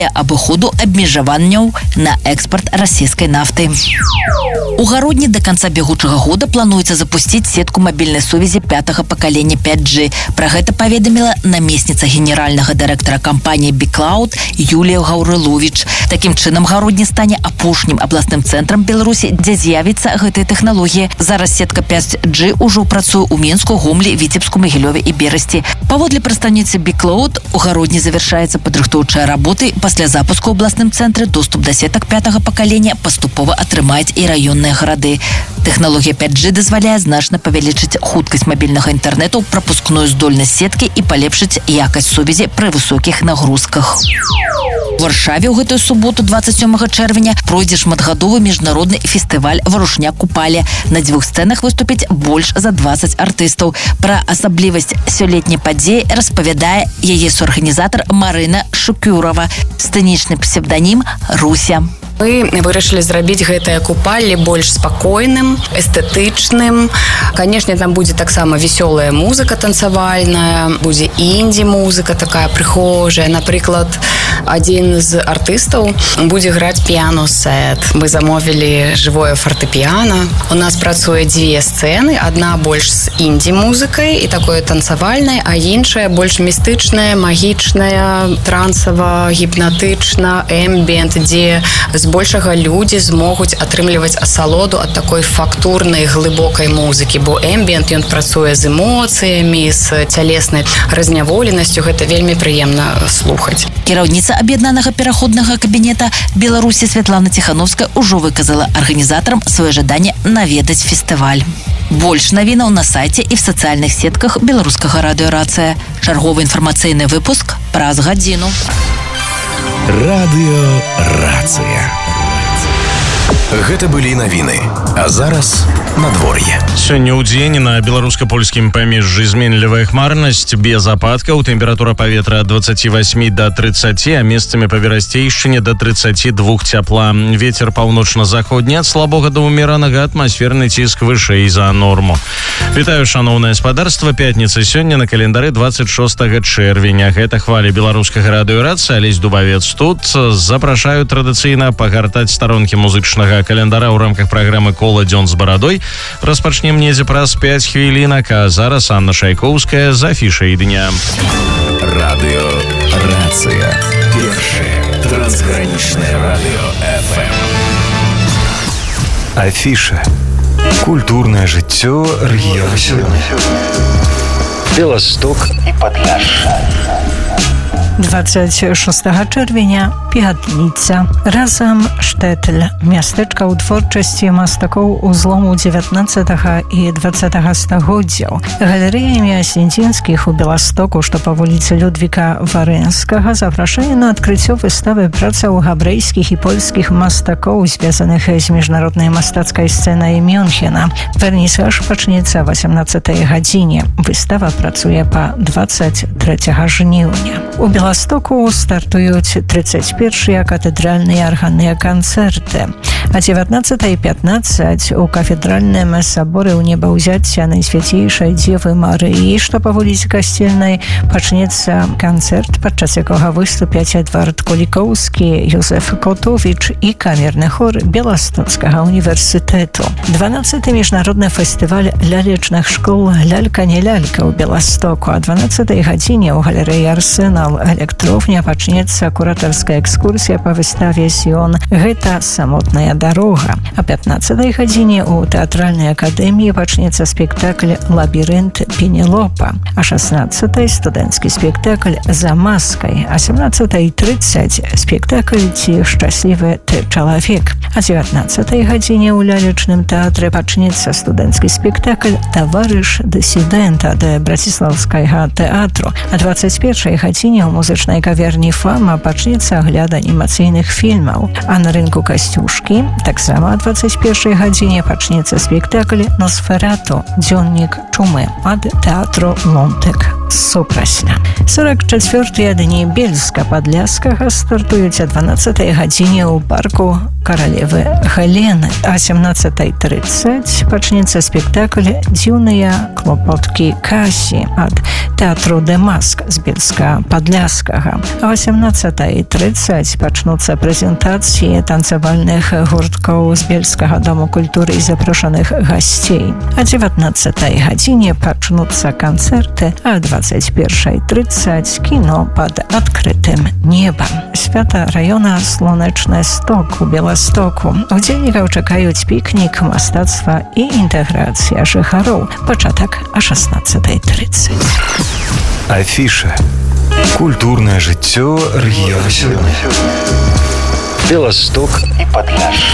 абыходу абмежаванняў на экспорт расійскай нафты. У Гародні до конца бегучага года плануецца запусціць сетку мабільнай сувязі 5-го пакалення 5G. Пра гэта паведаміла намесніца генеральнага дырэктара кампаніі BigCloud Юлія Гаўрыловіч. Такім чынам Гародні стане апошнім абласным цэнтрам Беларусі, дзе з'явіцца гэтая тэхналогія. Зараз сетка 5G ўжо працуе ў Мінску, Гомлі, Віцебску, Магілёве і Берасці. Паводле прадстаўніцы BigCloud, у Гародні завяршаецца падрыхтоўчыя работы. Пасля запуску ў абласным цэнтры доступ да сетак 5-го пакалення паступова атрымаюць і раённыя гарады. Тэхналогія 5G дазваляе значна павялічыць хуткасць мабільнага інтэрнэту, прапускную здольнасць сеткі і палепшыць якасць сувязі пры высокіх нагрузках. У Варшаве ў гэтую суботу, 27 чэрвеня, пройдзе шматгадовы міжнародны фестываль «Варушняк Купалі». На 2 сцэнах выступіць больш за 20 артыстаў. Пра асаблівасць сёлетняй падзеі распавядае яе суарганізатар Марына Шукюрова. Сцэнічны псевданім «Руся». Мы вырашылі зрабіць гэтае купалле больш спакойным, эстэтычным. Канешне, там будзе таксама весёлая музыка танцавальная, будзе інді-музыка такая прыхожая. Напрыклад, адзін з артыстаў будзе граць піяно-сет. Мы замовілі жывое фартэпіяна. У нас працуе 2 сцэны. Адна больш з інді-музыкай і такое танцавальнае, а іншая больш містычная, магічная, трансава, гіпнатычна, эмбіент, дзе збольшага людзі змогуць атрымліваць асалоду ад такой фактурнай глыбокай музыкі, бо эмбіент ён працуе з эмоцыямі, з цялеснай разняволенасцю. Гэта вельмі прыемна слухаць. Кіраўніца аб'яднанага пераходнага кабінета Беларусі Святлана Ціхановская ўжо выказала арганізатарам сваё жаданне наведаць фестываль. Больш навінаў на сайце і в сацыяльных сетках беларускага радыё-рацыя. Чарговы інфармацыйны выпуск праз гадзіну. Радыё-рацыя. Гэта былі навіны. А зараз надвор'е. Сёння ў дзень на беларуска-польскім памежжы зменлівая хмарнасць, без ападкаў, тэмпература паветра ад 28 до 30, а месцамі па Верасцейшчыне до 32 цяпла. Вецер паўночна-заходні ад слабога да ўмеранага, атмасферны ціск вышэй за норму. Вітаю, шаноўнае спадарства. Пятніца сёння на календары 26 чэрвеня. Гэта хвалі беларускага радыё-рацыі. Алесь Дубавец тут. Запрашаю традыцыйна пагартаць старонкі музычнага календара ў рамках праграмы «Кола дзён з барадой». Распачнем недзе праз 5 хвілінак, а зараз Анна Шайкоўская з афішай дня. Радыё-рацыя. Першае трансгранічнае радыё FM. Афіша. Культурнае жыццё рэгіёна сёння. Беласток і Падляшша. 26 czerwienia, Piatnica. Razem Sztetl, miasteczka u twórczości mastaków u zlomu XIX i XX стагоддзяў. Галерея Миасинтинских у Беластоку, што па вуліцы Людвіка Варэнскага, запрашае на адкрыццё выставы працаў габрэйскіх і польскіх мастакоў, звязаных з міжнароднай мастацкай сцэнай Мюнхена. Вернісаж пачнецца 18 гадзіне. Выстава працуе па 23 жніўня. У Беластоку стартуюць 31-ыя катэдральныя арганныя канцэрты. А 19:15 у кафедральным саборы ў небаўзяцця Найсвяцейшай Дзевы Марыі, што па вуліцы Касцельнай, пачнецца канцэрт, падчас якога выступяць Эдвард Кулікоўскі, Józef Kotowicz і камерны хор Беластоцкага універсітэту. 12-й міжнародны фестываль лялечных школ «Лялька не лялька» ў Беластоку. А 12-й гадзіне ў галерэі «Арсенал» электроўня пачнецца куратарская экскурсія па выставе «Сіон. Гэта самотная дарога». А 15-й гадзіне ў тэатральнай акадэміі пачнецца спектакль «Лабірынт Пенелопа». А 16-й студэнцкі спектакль «За маскай». А 17:30 спектакль «Ці шчаслівы ты чалавек». А 19-й гадзіне ў лялечным тэатры пачнецца студэнцкі спектакль «Таварыш дысідэнт» ад Браціслаўскага тэатру. А 21-й гадзіне ў музычнай каверні «Фама» пачнецца агляд анімацыйных фільмаў. А на рынку Касцюшкі таксама о 21-й гадзіне пачнецца спектакль «Носферату. Дзённік чумы» ад тэатру «Лонтык». супрасня. 44-я дні Бельска-Падляскага стартуюць о 12-й гадзіне ў парку Каралевы Галены. А 17:30 пачнецца спектакль «Дзіўныя клопоткі Касі» ад Тэатру де Маск з Бельска-Падляскага. А 18:30 пачнуцца прэзентацыі танцавальных гурткоў з Бельскага дому культуры і запрошаных гасцей. А 19-й гадзіне пачнуцца канцэрты, а 21:30 кіно пад адкрытым небам. Свята раёна Слонечны Сток у Беластоку. Удзельнікаў чакаюць пікнік, мастацтва і інтэграцыя жыхароў. Пачатак о 16:30. Афіша. Культурнае жыццё рэгіёну Сёльны. Беласток і Падляшша.